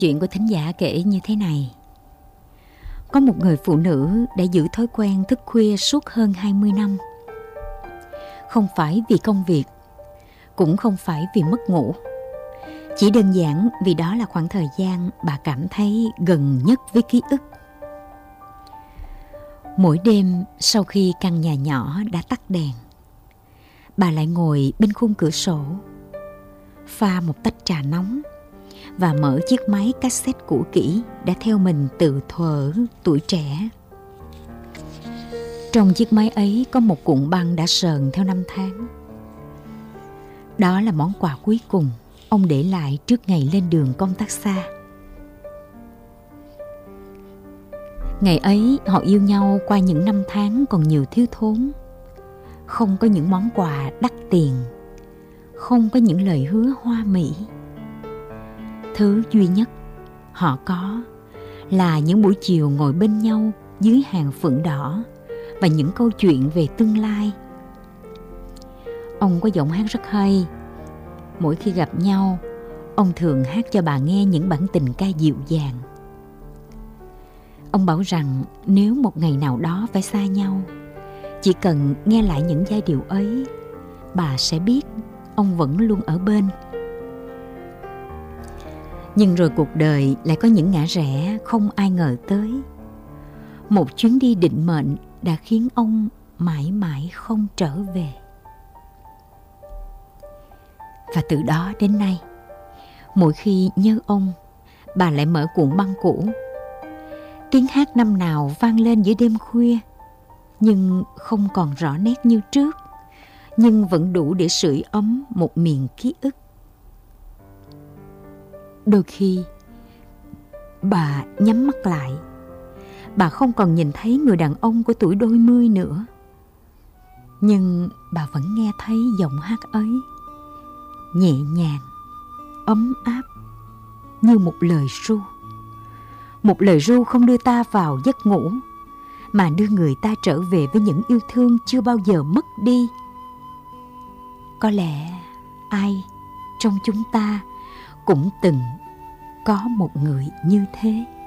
Chuyện của thính giả kể như thế này. Có một người phụ nữ đã giữ thói quen thức khuya suốt hơn 20 năm. Không phải vì công việc, cũng không phải vì mất ngủ. Chỉ đơn giản vì đó là khoảng thời gian bà cảm thấy gần nhất với ký ức. Mỗi đêm sau khi căn nhà nhỏ đã tắt đèn, bà lại ngồi bên khung cửa sổ, pha một tách trà nóng và mở chiếc máy cassette cũ kỹ đã theo mình từ thuở tuổi trẻ. Trong chiếc máy ấy có một cuộn băng đã sờn theo năm tháng. Đó là món quà cuối cùng ông để lại trước ngày lên đường công tác xa. Ngày ấy họ yêu nhau qua những năm tháng còn nhiều thiếu thốn. Không có những món quà đắt tiền, không có những lời hứa hoa mỹ. Thứ duy nhất họ có là những buổi chiều ngồi bên nhau dưới hàng phượng đỏ và những câu chuyện về tương lai. Ông có giọng hát rất hay. Mỗi khi gặp nhau, ông thường hát cho bà nghe những bản tình ca dịu dàng. Ông bảo rằng nếu một ngày nào đó phải xa nhau, chỉ cần nghe lại những giai điệu ấy, bà sẽ biết ông vẫn luôn ở bên. Nhưng rồi cuộc đời lại có những ngã rẽ không ai ngờ tới. Một chuyến đi định mệnh đã khiến ông mãi mãi không trở về. Và từ đó đến nay, mỗi khi nhớ ông, bà lại mở cuộn băng cũ. Tiếng hát năm nào vang lên giữa đêm khuya, nhưng không còn rõ nét như trước, nhưng vẫn đủ để sưởi ấm một miền ký ức. Đôi khi, bà nhắm mắt lại, bà không còn nhìn thấy người đàn ông của tuổi đôi mươi nữa. Nhưng bà vẫn nghe thấy giọng hát ấy, nhẹ nhàng, ấm áp, như một lời ru. Một lời ru không đưa ta vào giấc ngủ, mà đưa người ta trở về với những yêu thương chưa bao giờ mất đi. Có lẽ ai trong chúng ta cũng từng có một người như thế.